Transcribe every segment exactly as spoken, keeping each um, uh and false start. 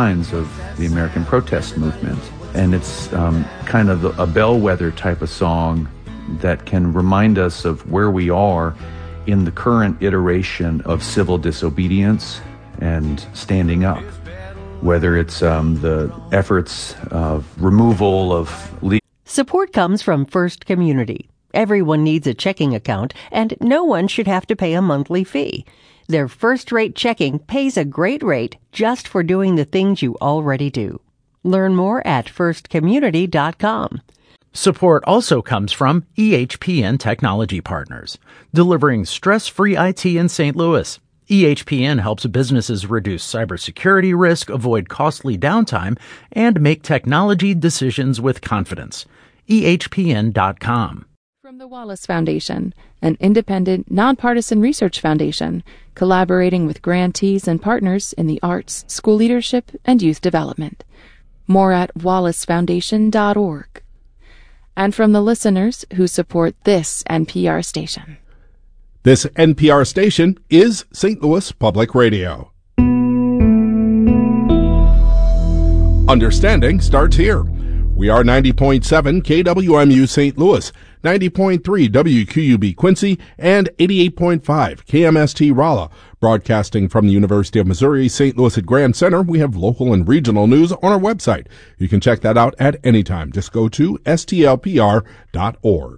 signs of the American protest movement. And it's um, kind of a bellwether type of song that can remind us of where we are in the current iteration of civil disobedience and standing up, whether it's um, the efforts of removal of legal. Support comes from First Community. Everyone needs a checking account, and no one should have to pay a monthly fee. Their first-rate checking pays a great rate just for doing the things you already do. Learn more at first community dot com. Support also comes from E H P N Technology Partners, delivering stress-free I T in Saint Louis. E H P N helps businesses reduce cybersecurity risk, avoid costly downtime, and make technology decisions with confidence. E H P N dot com. From the Wallace Foundation, an independent, nonpartisan research foundation collaborating with grantees and partners in the arts, school leadership, and youth development. More at wallace foundation dot org. And from the listeners who support this N P R station. This N P R station is Saint Louis Public Radio. Understanding starts here. We are ninety point seven K W M U Saint Louis, ninety point three W Q U B Quincy, and eighty-eight point five K M S T Rolla. Broadcasting from the University of Missouri Saint Louis at Grand Center, we have local and regional news on our website. You can check that out at any time. Just go to S T L P R dot org.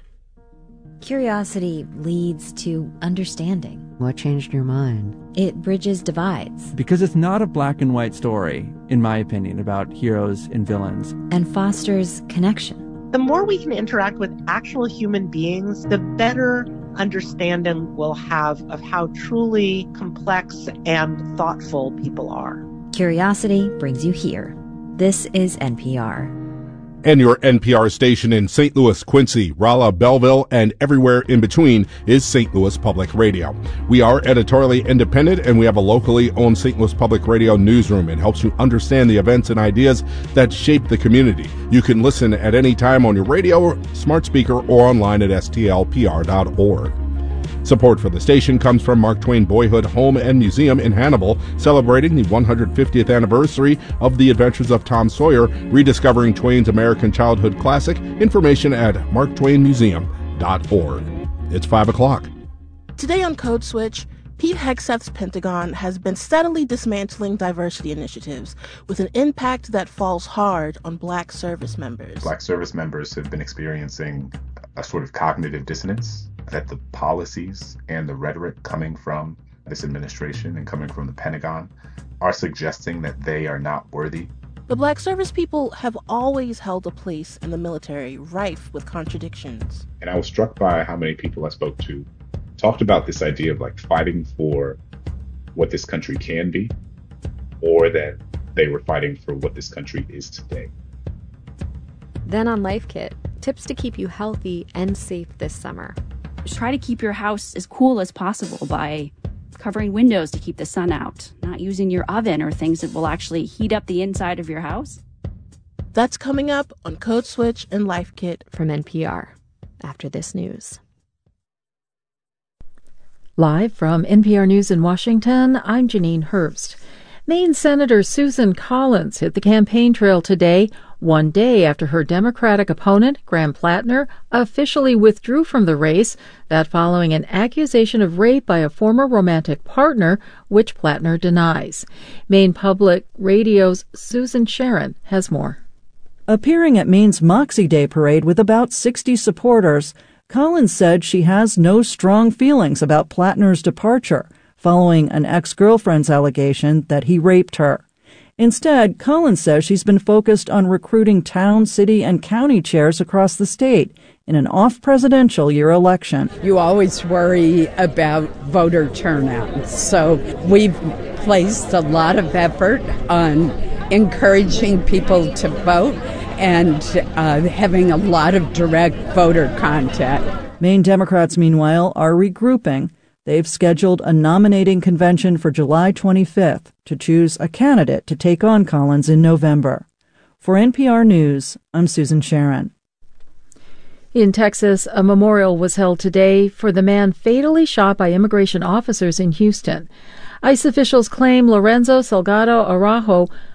Curiosity leads to understanding. What changed your mind? It bridges divides. Because it's not a black and white story, in my opinion, about heroes and villains. And fosters connection. The more we can interact with actual human beings, the better understanding we'll have of how truly complex and thoughtful people are. Curiosity brings you here. This is N P R. And your N P R station in Saint Louis, Quincy, Rolla, Belleville, and everywhere in between is Saint Louis Public Radio. We are editorially independent, and we have a locally owned Saint Louis Public Radio newsroom. It helps you understand the events and ideas that shape the community. You can listen at any time on your radio, smart speaker, or online at S T L P R dot org. Support for the station comes from Mark Twain Boyhood Home and Museum in Hannibal, celebrating the one hundred fiftieth anniversary of The Adventures of Tom Sawyer, rediscovering Twain's American childhood classic. Information at mark twain museum dot org. It's five o'clock. Today on Code Switch, Pete Hegseth's Pentagon has been steadily dismantling diversity initiatives with an impact that falls hard on black service members. Black service members have been experiencing a sort of cognitive dissonance that the policies and the rhetoric coming from this administration and coming from the Pentagon are suggesting that they are not worthy. But black service people have always held a place in the military rife with contradictions. And I was struck by how many people I spoke to talked about this idea of like fighting for what this country can be, or that they were fighting for what this country is today. Then on Life Kit, tips to keep you healthy and safe this summer. Try to keep your house as cool as possible by covering windows to keep the sun out, not using your oven or things that will actually heat up the inside of your house. That's coming up on Code Switch and Life Kit from N P R after this news. Live from N P R News in Washington, I'm Janine Herbst. Maine Senator Susan Collins hit the campaign trail today, one day after her Democratic opponent, Graham Plattner, officially withdrew from the race, that following an accusation of rape by a former romantic partner, which Plattner denies. Maine Public Radio's Susan Sharon has more. Appearing at Maine's Moxie Day parade with about sixty supporters, Collins said she has no strong feelings about Plattner's departure, following an ex-girlfriend's allegation that he raped her. Instead, Collins says she's been focused on recruiting town, city, and county chairs across the state in an off-presidential year election. You always worry about voter turnout, so we've placed a lot of effort on encouraging people to vote and uh, having a lot of direct voter contact. Maine Democrats, meanwhile, are regrouping. They've scheduled a nominating convention for July twenty-fifth to choose a candidate to take on Collins in November. For N P R News, I'm Susan Sharon. In Texas, a memorial was held today for the man fatally shot by immigration officers in Houston. ICE officials claim Lorenzo Salgado Araujo